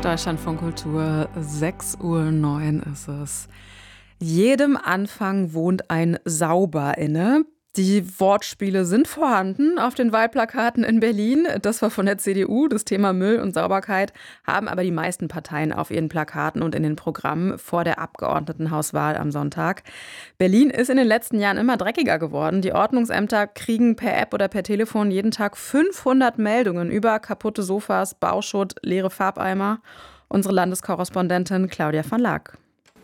Deutschlandfunk Kultur, 6:09 Uhr ist es. Jedem Anfang wohnt ein Sauber inne. Die Wortspiele sind vorhanden auf den Wahlplakaten in Berlin. Das war von der CDU. Das Thema Müll und Sauberkeit haben aber die meisten Parteien auf ihren Plakaten und in den Programmen vor der Abgeordnetenhauswahl am Sonntag. Berlin ist in den letzten Jahren immer dreckiger geworden. Die Ordnungsämter kriegen per App oder per Telefon jeden Tag 500 Meldungen über kaputte Sofas, Bauschutt, leere Farbeimer. Unsere Landeskorrespondentin Claudia van Laak.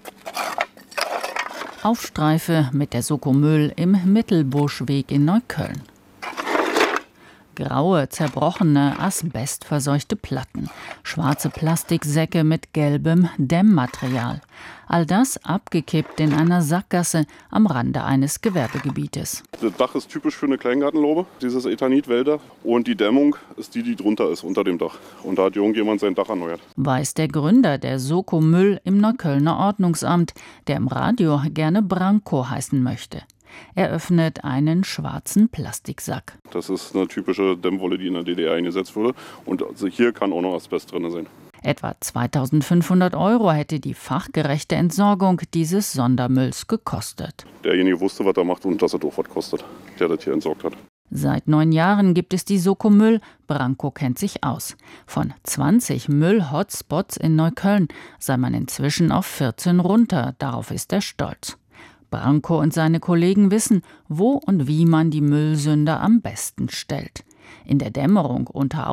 Auf Streife mit der Soko Müll im Mittelbuschweg in Neukölln. Graue, zerbrochene, asbestverseuchte Platten, schwarze Plastiksäcke mit gelbem Dämmmaterial. All das abgekippt in einer Sackgasse am Rande eines Gewerbegebietes. Das Dach ist typisch für eine Kleingartenlaube, dieses Ethanitwälder. Und die Dämmung ist die drunter ist, unter dem Dach. Und da hat irgendjemand sein Dach erneuert. Weiß der Gründer der Soko Müll im Neuköllner Ordnungsamt, der im Radio gerne Branko heißen möchte. Er öffnet einen schwarzen Plastiksack. Das ist eine typische Dämmwolle, die in der DDR eingesetzt wurde. Und also hier kann auch noch Asbest drin sein. Etwa 2.500 € hätte die fachgerechte Entsorgung dieses Sondermülls gekostet. Derjenige wusste, was er macht und dass er auch was kostet, der das hier entsorgt hat. Seit 9 Jahren gibt es die Soko Müll. Branko kennt sich aus. Von 20 Müll-Hotspots in Neukölln sei man inzwischen auf 14 runter. Darauf ist er stolz. Branko und seine Kollegen wissen, wo und wie man die Müllsünder am besten stellt. In der Dämmerung unter